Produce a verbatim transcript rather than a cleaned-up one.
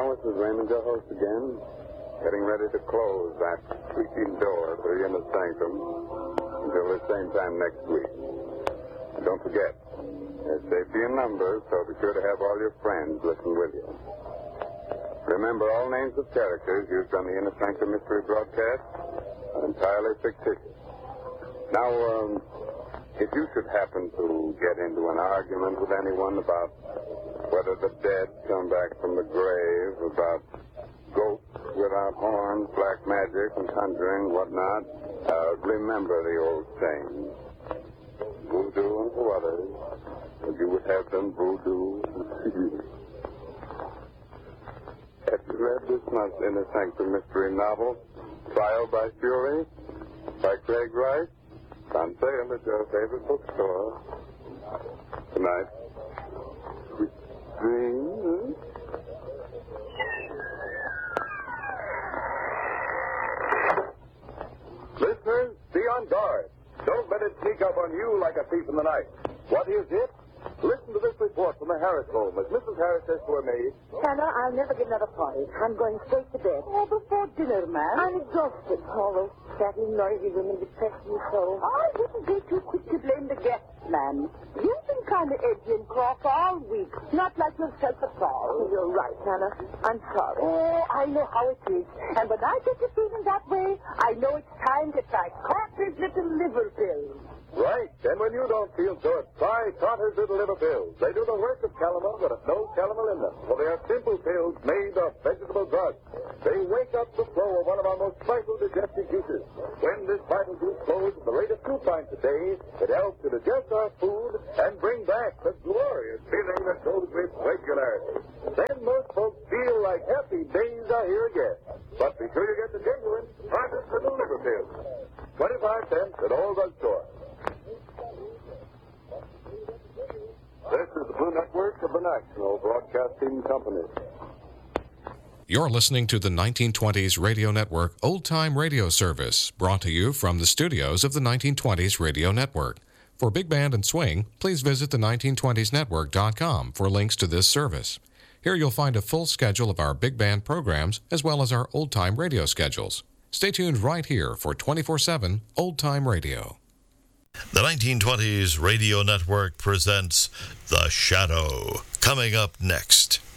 Now this is Raymond, your host again, getting ready to close that creaking door to the inner sanctum until the same time next week. And don't forget, there's safety in numbers, so be sure to have all your friends listen with you. Remember, all names of characters used on the Inner Sanctum Mystery broadcast are entirely fictitious. Now, um, if you should happen to get into an argument with anyone about whether the dead come back from the grave, about ghosts without horns, black magic, and conjuring, whatnot, uh, remember the old saying, voodoo unto others, and you would have them voodoo to you. Have you read this month's Inner Sanctum Mystery novel, Trial by Fury, by Craig Rice? On sale at your favorite bookstore. Tonight. Sweet dreams. Listeners, be on guard. Don't let it sneak up on you like a thief in the night. What is it? Listen to this report from the Harris home as Missus Harris says to her maid. Hannah, I'll never get another party. I'm going straight to bed. Oh, before dinner, ma'am. I'm exhausted. All those chatty, noisy women depress me so. I wouldn't be too quick to blame the guests, ma'am. You've been kind of edgy and cross all week. Not like yourself at all. You're right, Hannah. I'm sorry. Oh, I know how it is. And when I get to feeling that way, I know it's time to try Carter's Little Liver Pills. Right. And when you don't feel good, try Carter's Little Liver Pills. They do the work of calomel, but have no calomel in them. For they are simple pills made of vegetable drugs. They wake up the flow of one of our most vital digestive juices. When this vital juice flows at the rate of two pints a day, it helps to digest our food and bring back the glorious feeling that goes with regularity. Then most folks feel like happy days are here again. But be sure you get the genuine Carter's Little Liver Pills. twenty-five cents at all drugstores. This is the Blue Network of the National Broadcasting Company. You're listening to the nineteen twenties Radio Network Old Time Radio Service, brought to you from the studios of the nineteen twenties Radio Network. For Big Band and Swing, please visit the nineteen twenties network dot com for links to this service. Here you'll find a full schedule of our big band programs as well as our old-time radio schedules. Stay tuned right here for twenty-four seven Old Time Radio. The nineteen twenties Radio Network presents The Shadow, coming up next.